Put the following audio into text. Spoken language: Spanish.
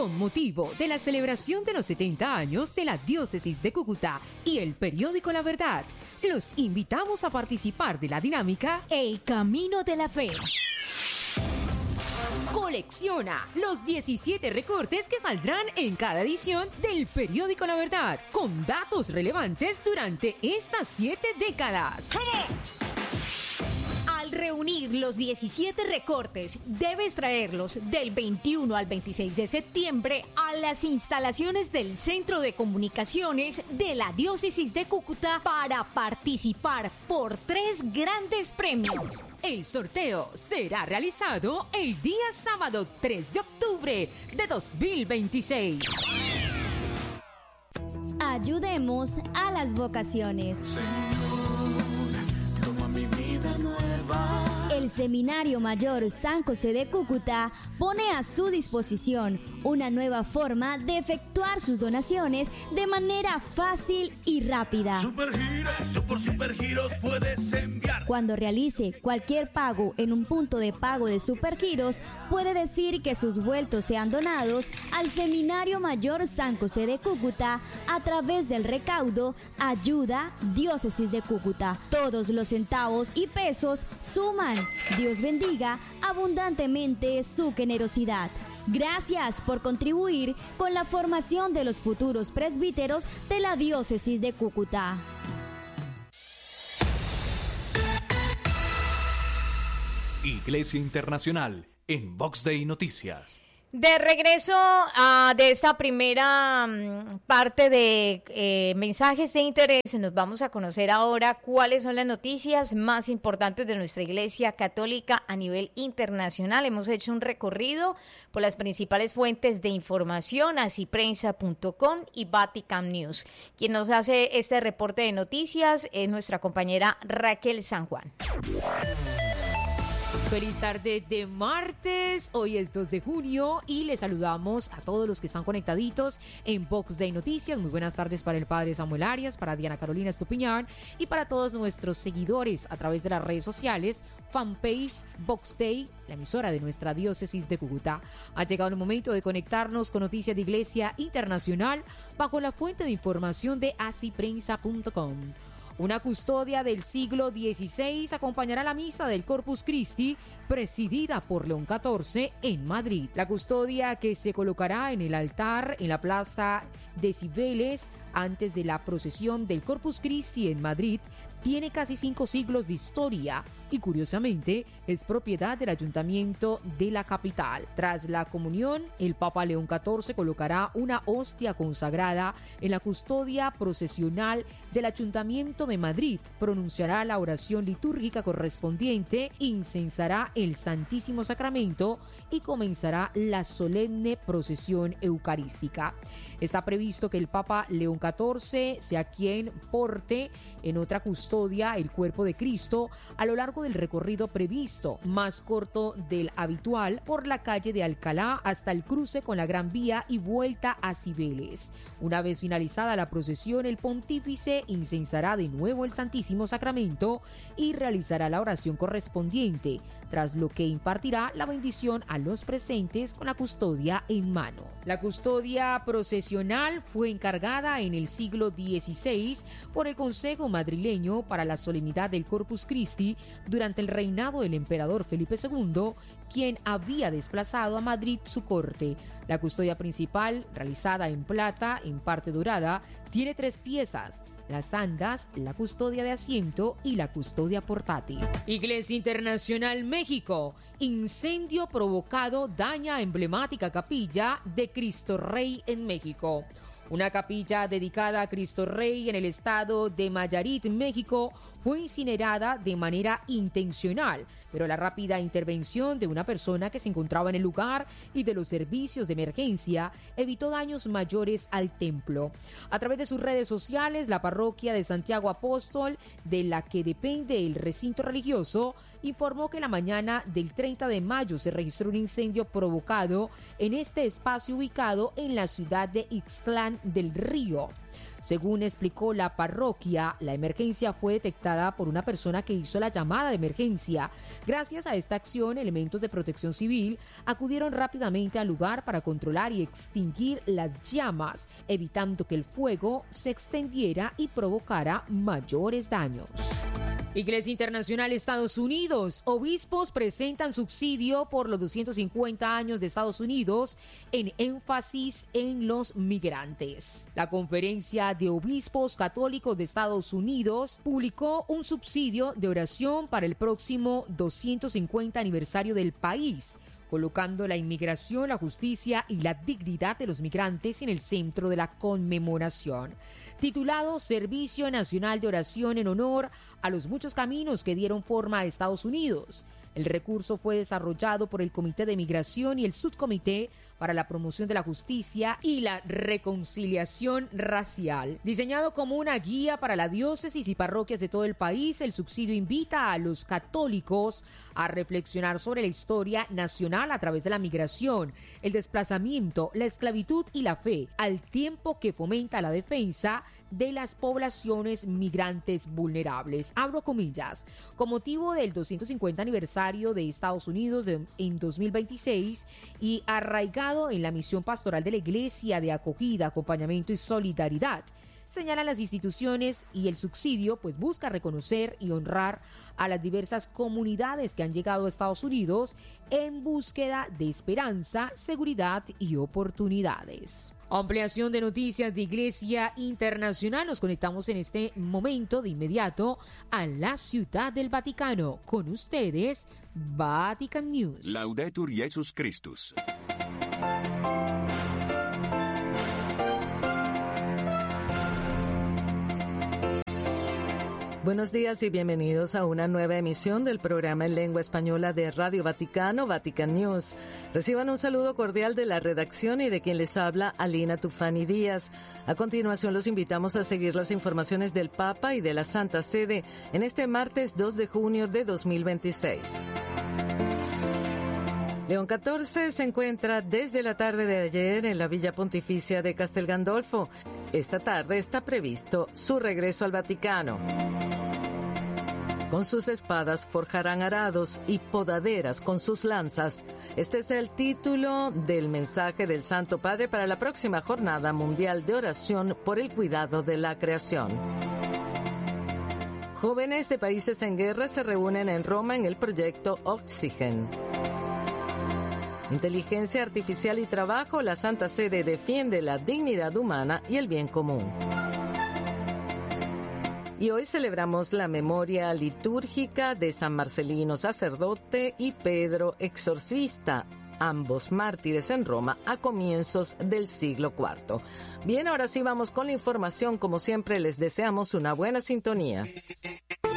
Con motivo de la celebración de los 70 años de la Diócesis de Cúcuta y el periódico La Verdad, los invitamos a participar de la dinámica El Camino de la Fe. Colecciona los 17 recortes que saldrán en cada edición del periódico La Verdad, con datos relevantes durante estas 7 décadas. Al reunir los 17 recortes, debes traerlos del 21 al 26 de septiembre a las instalaciones del Centro de Comunicaciones de la Diócesis de Cúcuta para participar por 3 grandes premios. El sorteo será realizado el día sábado 3 de octubre de 2026. Ayudemos a las vocaciones. Señor, toma mi vida nueva. El Seminario Mayor San José de Cúcuta pone a su disposición una nueva forma de efectuar sus donaciones de manera fácil y rápida. Por Supergiros puedes enviar. Cuando realice cualquier pago en un punto de pago de Supergiros, puede decir que sus vueltos sean donados al Seminario Mayor San José de Cúcuta a través del recaudo Ayuda Diócesis de Cúcuta. Todos los centavos y pesos suman. Dios bendiga abundantemente su generosidad. Gracias por contribuir con la formación de los futuros presbíteros de la Diócesis de Cúcuta. Iglesia Internacional en Vox Day Noticias. De regreso de esta primera parte de mensajes de interés, nos vamos a conocer ahora cuáles son las noticias más importantes de nuestra Iglesia Católica a nivel internacional. Hemos hecho un recorrido por las principales fuentes de información, asiprensa.com y Vatican News. Quien nos hace este reporte de noticias es nuestra compañera Raquel San Juan. Feliz tarde de martes, hoy es 2 de junio y les saludamos a todos los que están conectaditos en Vox Day Noticias. Muy buenas tardes para el padre Samuel Arias, para Diana Carolina Estupiñán y para todos nuestros seguidores a través de las redes sociales, fanpage Vox Day, la emisora de nuestra diócesis de Cúcuta. Ha llegado el momento de conectarnos con noticias de Iglesia Internacional bajo la fuente de información de asiprensa.com. Una custodia del siglo XVI acompañará la misa del Corpus Christi presidida por León XIV en Madrid. La custodia, que se colocará en el altar en la plaza de Cibeles antes de la procesión del Corpus Christi en Madrid, tiene casi 5 siglos de historia y curiosamente es propiedad del ayuntamiento de la capital. Tras la comunión, el Papa León XIV colocará una hostia consagrada en la custodia procesional del ayuntamiento de Madrid, pronunciará la oración litúrgica correspondiente, incensará el Santísimo Sacramento y comenzará la solemne procesión eucarística. Está previsto que el Papa León XIV sea quien porte en otra custodia el cuerpo de Cristo a lo largo del recorrido previsto, más corto del habitual, por la calle de Alcalá hasta el cruce con la Gran Vía y vuelta a Cibeles. Una vez finalizada la procesión, el pontífice incensará de nuevo el Santísimo Sacramento y realizará la oración correspondiente, tras lo que impartirá la bendición a los presentes con la custodia en mano. La custodia procesional fue encargada en el siglo XVI por el Consejo Madrileño para la solemnidad del Corpus Christi durante el reinado del emperador Felipe II, quien había desplazado a Madrid su corte. La custodia principal, realizada en plata, en parte dorada, tiene 3 piezas: las andas, la custodia de asiento y la custodia portátil. Iglesia Internacional México. Incendio provocado daña emblemática capilla de Cristo Rey en México. Una capilla dedicada a Cristo Rey en el estado de Nayarit, México, fue incinerada de manera intencional, pero la rápida intervención de una persona que se encontraba en el lugar y de los servicios de emergencia evitó daños mayores al templo. A través de sus redes sociales, la parroquia de Santiago Apóstol, de la que depende el recinto religioso, informó que la mañana del 30 de mayo se registró un incendio provocado en este espacio ubicado en la ciudad de Ixtlán del Río. Según explicó la parroquia, la emergencia fue detectada por una persona que hizo la llamada de emergencia. Gracias a esta acción, elementos de protección civil acudieron rápidamente al lugar para controlar y extinguir las llamas, evitando que el fuego se extendiera y provocara mayores daños. Iglesia Internacional Estados Unidos. Obispos presentan subsidio por los 250 años de Estados Unidos en énfasis en los migrantes. La Conferencia de Obispos Católicos de Estados Unidos publicó un subsidio de oración para el próximo 250 aniversario del país, colocando la inmigración, la justicia y la dignidad de los migrantes en el centro de la conmemoración. Titulado Servicio Nacional de Oración en honor a los muchos caminos que dieron forma a Estados Unidos. El recurso fue desarrollado por el Comité de Migración y el Subcomité para la Promoción de la Justicia y la Reconciliación Racial. Diseñado como una guía para la diócesis y parroquias de todo el país, el subsidio invita a los católicos a reflexionar sobre la historia nacional a través de la migración, el desplazamiento, la esclavitud y la fe, al tiempo que fomenta la defensa de las poblaciones migrantes vulnerables. Abro comillas. Con motivo del 250 aniversario de Estados Unidos en 2026 y arraigado en la misión pastoral de la Iglesia de acogida, acompañamiento y solidaridad, señalan las instituciones, y el subsidio pues busca reconocer y honrar a las diversas comunidades que han llegado a Estados Unidos en búsqueda de esperanza, seguridad y oportunidades. Ampliación de noticias de Iglesia Internacional. Nos conectamos en este momento de inmediato a la Ciudad del Vaticano. Con ustedes, Vatican News. Laudetur Jesus Christus. Buenos días y bienvenidos a una nueva emisión del programa en lengua española de Radio Vaticano, Vatican News. Reciban un saludo cordial de la redacción y de quien les habla, Alina Tufani Díaz. A continuación los invitamos a seguir las informaciones del Papa y de la Santa Sede en este martes 2 de junio de 2026. León XIV se encuentra desde la tarde de ayer en la Villa Pontificia de Castel Gandolfo. Esta tarde está previsto su regreso al Vaticano. Con sus espadas forjarán arados y podaderas con sus lanzas. Este es el título del mensaje del Santo Padre para la próxima Jornada Mundial de Oración por el Cuidado de la Creación. Jóvenes de países en guerra se reúnen en Roma en el proyecto Oxygen. Inteligencia artificial y trabajo, la Santa Sede defiende la dignidad humana y el bien común. Y hoy celebramos la memoria litúrgica de San Marcelino, sacerdote, y Pedro, exorcista, ambos mártires en Roma a comienzos del siglo IV. Bien, ahora sí vamos con la información. Como siempre, les deseamos una buena sintonía.